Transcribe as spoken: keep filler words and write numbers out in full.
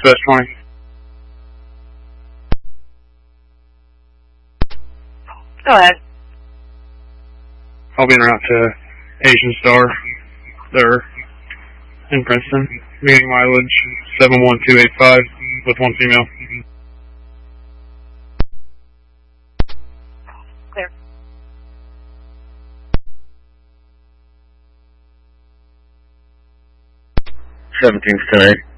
Dispatch twenty. Go ahead. I'll be en route to Asian Star. They're in Princeton. Beginning mileage seven one two eight five with one female. Clear. Seventeen's tonight.